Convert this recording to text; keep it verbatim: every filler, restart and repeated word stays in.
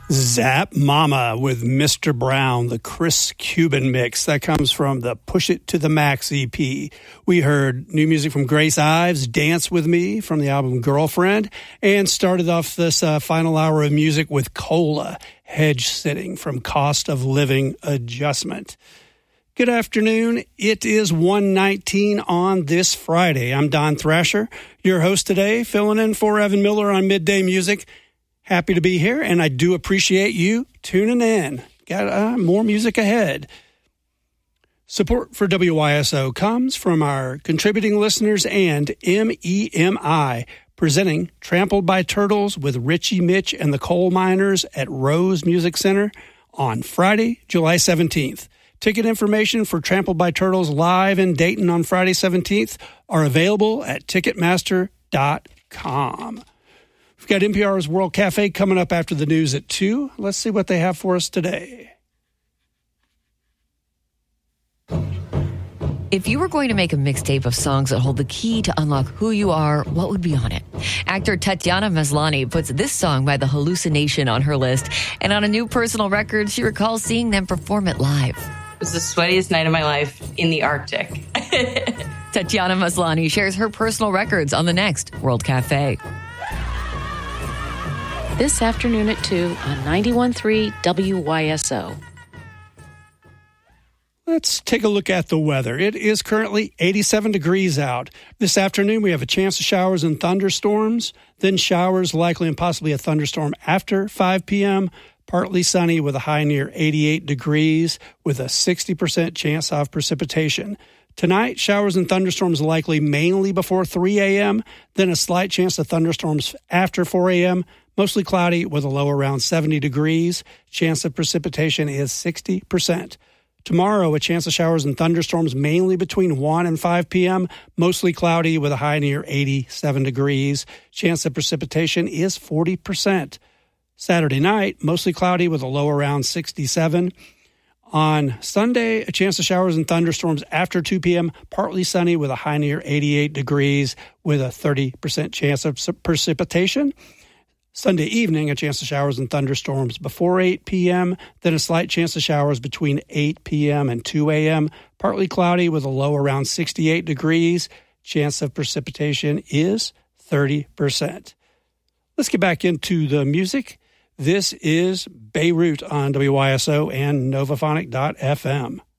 Zap Mama with Mister Brown, the Chris Cuban mix. That comes from the Push It to the Max E P. We heard new music from Grace Ives, Dance With Me from the album Girlfriend, and started off this uh, final hour of music with Cola, Hedge Sitting from Cost of Living Adjustment. Good afternoon. It is one nineteen on this Friday. I'm Don Thrasher, your host today, filling in for Evan Miller on Midday Music. Happy to be here, and I do appreciate you tuning in. Got uh, more music ahead. Support for W Y S O comes from our contributing listeners and M E M I, presenting Trampled by Turtles with Richie Mitch and the Coal Miners at Rose Music Center on Friday, July seventeenth. Ticket information for Trampled by Turtles live in Dayton on Friday seventeenth are available at Ticketmaster dot com. We've got N P R's World Cafe coming up after the news at two. Let's see what they have for us today. If you were going to make a mixtape of songs that hold the key to unlock who you are, what would be on it? Actor Tatiana Maslany puts this song by The Hallucination on her list. And on a new personal record, she recalls seeing them perform it live. It was the sweatiest night of my life in the Arctic. Tatiana Maslany shares her personal records on the next World Cafe. This afternoon at two on ninety-one point three W Y S O. Let's take a look at the weather. It is currently eighty-seven degrees out. This afternoon, we have a chance of showers and thunderstorms, then showers, likely and possibly a thunderstorm after five p.m., partly sunny with a high near eighty-eight degrees with a sixty percent chance of precipitation. Tonight, showers and thunderstorms likely mainly before three a.m., then a slight chance of thunderstorms after four a.m., mostly cloudy with a low around seventy degrees. Chance of precipitation is sixty percent. Tomorrow, a chance of showers and thunderstorms mainly between one and five p.m., mostly cloudy with a high near eighty-seven degrees. Chance of precipitation is forty percent. Saturday night, mostly cloudy with a low around sixty-seven. On Sunday, a chance of showers and thunderstorms after two p.m., partly sunny with a high near eighty-eight degrees with a thirty percent chance of precipitation. Sunday evening, a chance of showers and thunderstorms before eight p.m., then a slight chance of showers between eight p.m. and two a.m., partly cloudy with a low around sixty-eight degrees. Chance of precipitation is thirty percent. Let's get back into the music. This is Beirut on W Y S O and Novaphonic dot f m.